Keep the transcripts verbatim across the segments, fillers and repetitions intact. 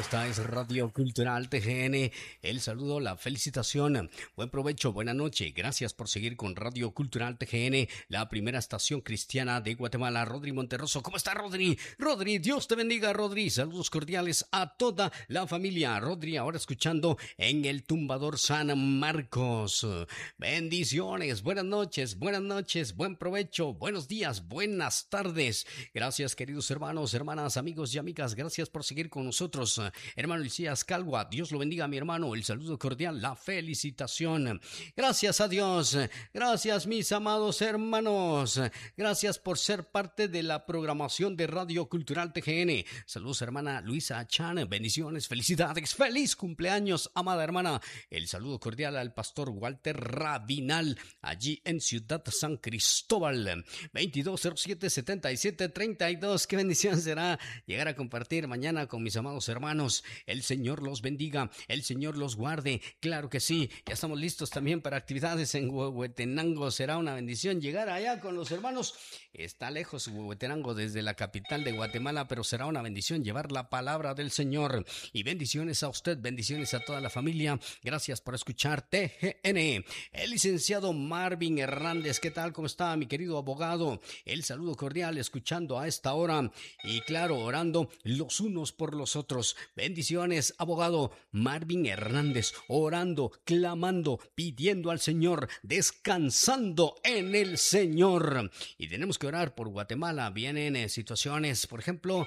Esta es Radio Cultural T G N. El saludo, la felicitación. Buen provecho, buena noche. Gracias por seguir con Radio Cultural T G N, la primera estación cristiana de Guatemala. Rodri Monterroso, ¿cómo está, Rodri? Rodri, Dios te bendiga, Rodri. Saludos cordiales a toda la familia. Rodri, ahora escuchando en el Tumbador San Marcos. Bendiciones, buenas noches, buenas noches, buen provecho, buenos días, buenas tardes. Gracias, queridos hermanos, hermanas, amigos y amigas. Gracias por seguir con nosotros. Hermano Elías Calva, Dios lo bendiga, mi hermano. El saludo cordial, la felicitación. Gracias a Dios. Gracias, mis amados hermanos. Gracias por ser parte de la programación de Radio Cultural T G N. Saludos, hermana Luisa Chan. Bendiciones, felicidades, feliz cumpleaños, amada hermana. El saludo cordial al pastor Walter Rabinal, allí en Ciudad San Cristóbal. veintidós cero siete setenta y siete treinta y dos. Qué bendición será llegar a compartir mañana con mis amados hermanos. El Señor los bendiga, el Señor los guarde. Claro que sí, ya estamos listos también para actividades en Huehuetenango. Será una bendición llegar allá con los hermanos. Está lejos Huehuetenango desde la capital de Guatemala, pero será una bendición llevar la palabra del Señor. Y bendiciones a usted, bendiciones a toda la familia. Gracias por escuchar T G N. El licenciado Marvin Hernández, ¿qué tal? ¿Cómo está, mi querido abogado? El saludo cordial, escuchando a esta hora y claro, orando los unos por los otros. Bendiciones, abogado Marvin Hernández, orando, clamando, pidiendo al Señor, descansando en el Señor. Y tenemos que orar por Guatemala. Vienen eh, situaciones, por ejemplo,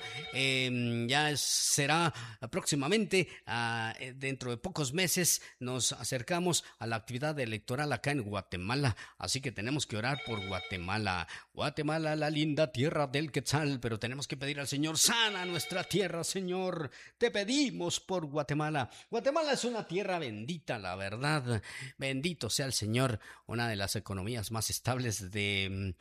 eh, ya será próximamente, uh, dentro de pocos meses, nos acercamos a la actividad electoral acá en Guatemala. Así que tenemos que orar por Guatemala. Guatemala, la linda tierra del Quetzal, pero tenemos que pedir al Señor, sana nuestra tierra, Señor. Te pedimos por Guatemala. Guatemala es una tierra bendita, la verdad. Bendito sea el Señor. Una de las economías más estables de...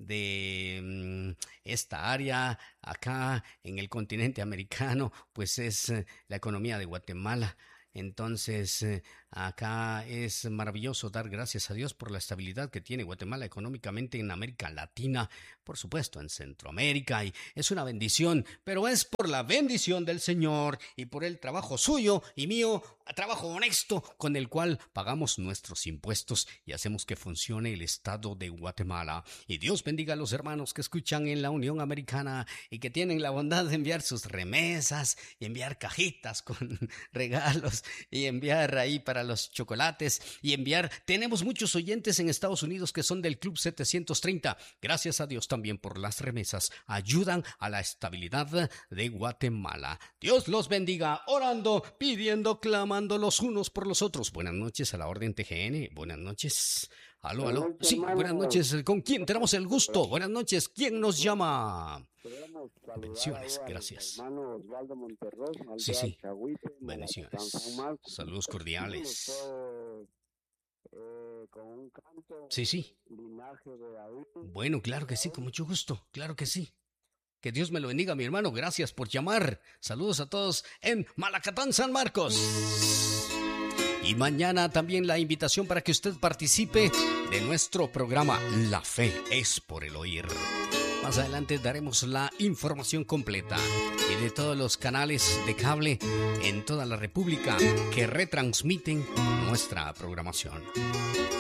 de esta área acá en el continente americano, pues es la economía de Guatemala. Entonces, acá es maravilloso dar gracias a Dios por la estabilidad que tiene Guatemala económicamente en América Latina, por supuesto en Centroamérica, y es una bendición, pero es por la bendición del Señor y por el trabajo suyo y mío, trabajo honesto con el cual pagamos nuestros impuestos y hacemos que funcione el Estado de Guatemala. Y Dios bendiga a los hermanos que escuchan en la Unión Americana y que tienen la bondad de enviar sus remesas y enviar cajitas con regalos y enviar ahí para los chocolates y enviar. Tenemos muchos oyentes en Estados Unidos que son del Club setecientos treinta. Gracias a Dios también por las remesas. Ayudan a la estabilidad de Guatemala. Dios los bendiga, orando, pidiendo, clamando los unos por los otros. Buenas noches a la orden T G N. Buenas noches. Aló, aló. Buenas noches, Sí, hermano. buenas noches. ¿Con quién tenemos el gusto? Buenas noches. ¿Quién nos llama? Queremos saludar Bendiciones, ahí al gracias. hermano Osvaldo Monterroso, aldea Sí, sí. Chahuite, Bendiciones. Malacatán, San Marcos. Saludos cordiales. Todo, eh, con un canto, Sí, sí. linaje de David. Bueno, claro que sí, con mucho gusto. Claro que sí. Que Dios me lo bendiga, mi hermano. Gracias por llamar. Saludos a todos en Malacatán, San Marcos. Y mañana también la invitación para que usted participe de nuestro programa La Fe es por el Oír. Más adelante daremos la información completa y de todos los canales de cable en toda la República que retransmiten nuestra programación.